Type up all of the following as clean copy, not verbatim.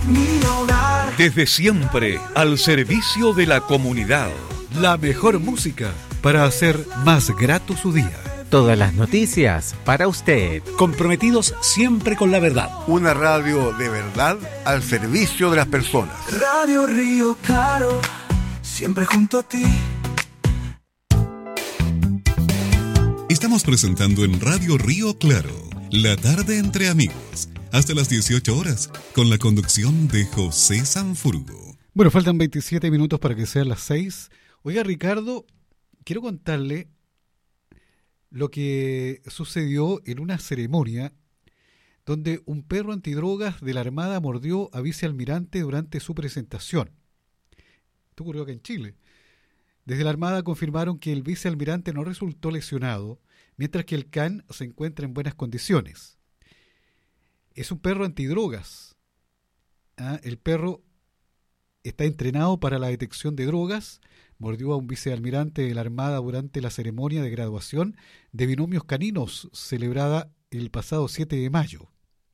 mi hogar. Desde siempre, al servicio de la comunidad. La mejor música para hacer más grato su día. Todas las noticias para usted. Comprometidos siempre con la verdad. Una radio de verdad al servicio de las personas. Radio Río Claro, siempre junto a ti. Estamos presentando en Radio Río Claro, La Tarde entre Amigos, hasta las 18 horas, con la conducción de José Sanfurgo. Bueno, faltan 27 minutos para que sean las 6. Oiga, Ricardo, quiero contarle lo que sucedió en una ceremonia donde un perro antidrogas de la Armada mordió a vicealmirante durante su presentación. Esto ocurrió acá en Chile. Desde la Armada confirmaron que el vicealmirante no resultó lesionado, mientras que el can se encuentra en buenas condiciones. Es un perro antidrogas. El perro está entrenado para la detección de drogas. Mordió a un vicealmirante de la Armada durante la ceremonia de graduación de binomios caninos celebrada el pasado 7 de mayo.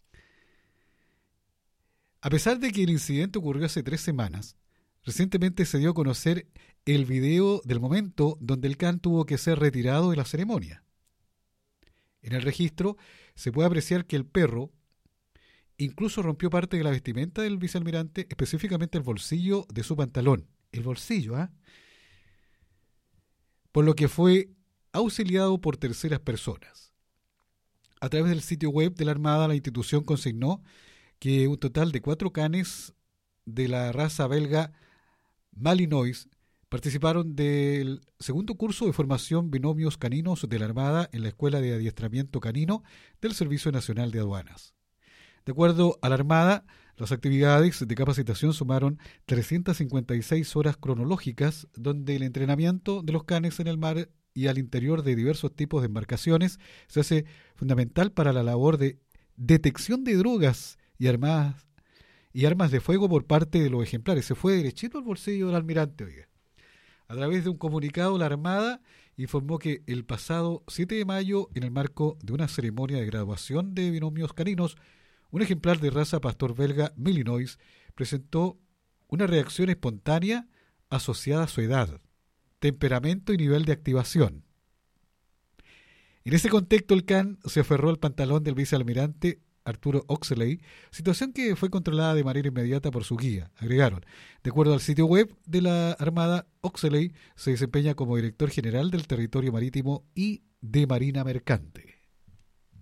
A pesar de que el incidente ocurrió hace 3 semanas, recientemente se dio a conocer el video del momento donde el can tuvo que ser retirado de la ceremonia. En el registro se puede apreciar que el perro incluso rompió parte de la vestimenta del vicealmirante, específicamente el bolsillo de su pantalón. El bolsillo, por lo que fue auxiliado por terceras personas. A través del sitio web de la Armada, la institución consignó que un total de 4 canes de la raza belga Malinois participaron del segundo curso de formación binomios caninos de la Armada en la Escuela de Adiestramiento Canino del Servicio Nacional de Aduanas. De acuerdo a la Armada, las actividades de capacitación sumaron 356 horas cronológicas, donde el entrenamiento de los canes en el mar y al interior de diversos tipos de embarcaciones se hace fundamental para la labor de detección de drogas y armas de fuego por parte de los ejemplares. Se fue derechito al bolsillo del almirante, oiga. A través de un comunicado, la Armada informó que el pasado 7 de mayo, en el marco de una ceremonia de graduación de binomios caninos, un ejemplar de raza pastor belga Malinois presentó una reacción espontánea asociada a su edad, temperamento y nivel de activación. En ese contexto, el can se aferró al pantalón del vicealmirante Arturo Oxley, situación que fue controlada de manera inmediata por su guía, agregaron. De acuerdo al sitio web de la Armada, Oxley se desempeña como director general del territorio marítimo y de Marina Mercante.